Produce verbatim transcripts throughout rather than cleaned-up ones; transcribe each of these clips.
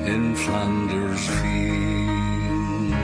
in Flanders fields.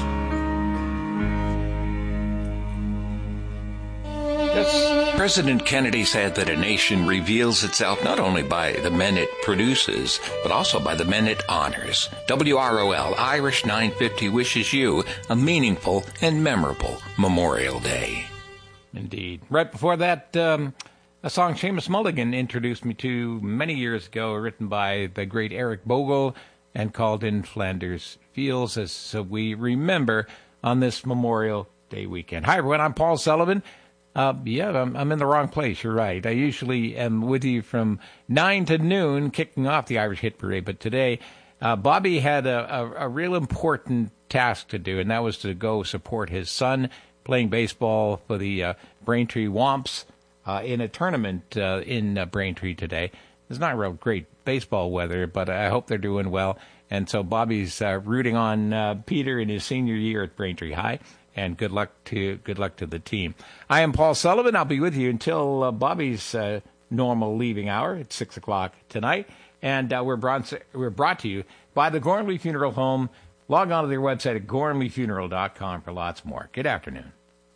Yes. President Kennedy said that a nation reveals itself not only by the men it produces, but also by the men it honors. W R O L Irish nine fifty wishes you a meaningful and memorable Memorial Day. Indeed. Right before that, um, a song Seamus Mulligan introduced me to many years ago, written by the great Eric Bogle and called In Flanders Fields, as so we remember on this Memorial Day weekend. Hi, everyone. I'm Paul Sullivan. Uh, yeah, I'm, I'm in the wrong place. You're right. I usually am with you from nine to noon, kicking off the Irish Hit Parade. But today, uh, Bobby had a, a, a real important task to do, and that was to go support his son playing baseball for the uh, Braintree Womps uh, in a tournament uh, in uh, Braintree today. It's not real great baseball weather, but I hope they're doing well. And so Bobby's uh, rooting on uh, Peter in his senior year at Braintree High. And good luck to good luck to the team. I am Paul Sullivan. I'll be with you until uh, Bobby's uh, normal leaving hour at six o'clock tonight. And uh, we're, brought, we're brought to you by the Gormley Funeral Home. Log on to their website at gormley funeral dot com for lots more. Good afternoon.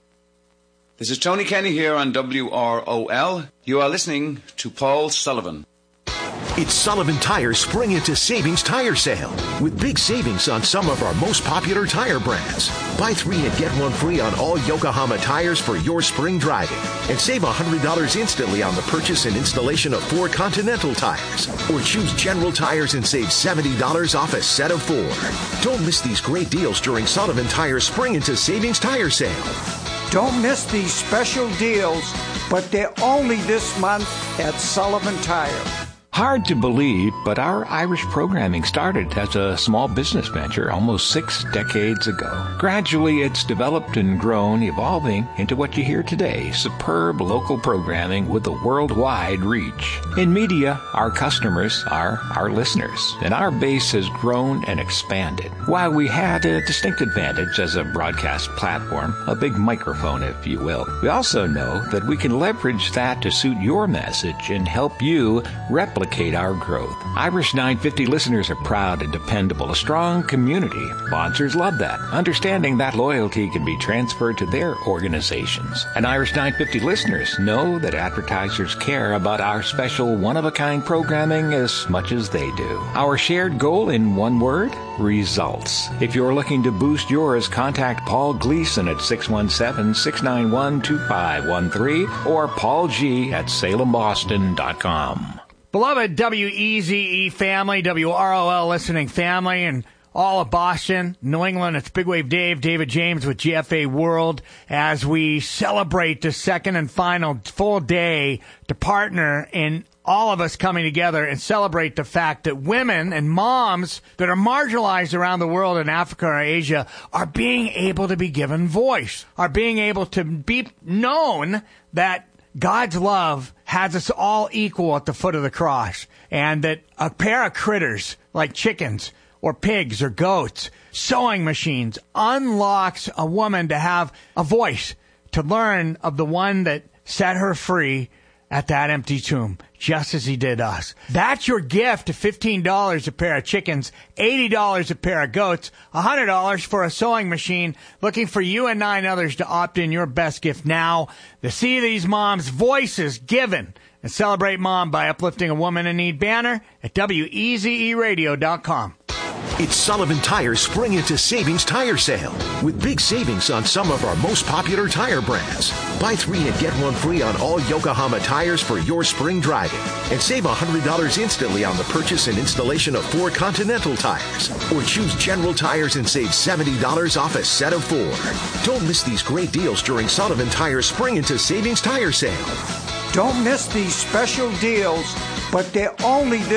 This is Tony Kenny here on W R O L. You are listening to Paul Sullivan. It's Sullivan Tires Spring Into Savings Tire Sale with big savings on some of our most popular tire brands. Buy three and get one free on all Yokohama tires for your spring driving. And save one hundred dollars instantly on the purchase and installation of four Continental tires. Or choose General Tires and save seventy dollars off a set of four. Don't miss these great deals during Sullivan Tires Spring Into Savings Tire Sale. Don't miss these special deals, but they're only this month at Sullivan Tire. Hard to believe, but our Irish programming started as a small business venture almost six decades ago. Gradually, it's developed and grown, evolving into what you hear today, superb local programming with a worldwide reach. In media, our customers are our listeners, and our base has grown and expanded. While we had a distinct advantage as a broadcast platform, a big microphone, if you will, we also know that we can leverage that to suit your message and help you replicate our growth. Irish nine fifty listeners are proud and dependable, a strong community. Sponsors love that, understanding that loyalty can be transferred to their organizations. And Irish nine fifty listeners know that advertisers care about our special one-of-a-kind programming as much as they do. Our shared goal in one word? Results. If you're looking to boost yours, contact Paul Gleason at six one seven, six nine one, two five one three or Paul G at salem boston dot com. Beloved W E Z E family, W R O L listening family, and all of Boston, New England, it's Big Wave Dave, David James with G F A World, as we celebrate the second and final full day to partner in all of us coming together and celebrate the fact that women and moms that are marginalized around the world in Africa or Asia are being able to be given voice, are being able to be known that God's love has us all equal at the foot of the cross, and that a pair of critters like chickens or pigs or goats, sewing machines, unlocks a woman to have a voice, to learn of the one that set her free at that empty tomb, just as he did us. That's your gift of fifteen dollars a pair of chickens, eighty dollars a pair of goats, one hundred dollars for a sewing machine. Looking for you and nine others to opt in your best gift now. To see these moms' voices given and celebrate mom by uplifting a woman in need banner at W E Z E radio dot com. It's Sullivan Tires Spring Into Savings Tire Sale with big savings on some of our most popular tire brands. Buy three and get one free on all Yokohama tires for your spring driving. And save one hundred dollars instantly on the purchase and installation of four Continental tires. Or choose General Tires and save seventy dollars off a set of four. Don't miss these great deals during Sullivan Tires Spring Into Savings Tire Sale. Don't miss these special deals, but they're only this